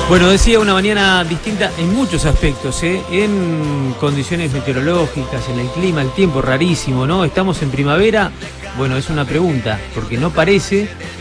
Bueno, decía, una mañana distinta en muchos aspectos, en condiciones meteorológicas, en el clima, el tiempo rarísimo, ¿no? Estamos en primavera. Bueno, es una pregunta, porque no parece,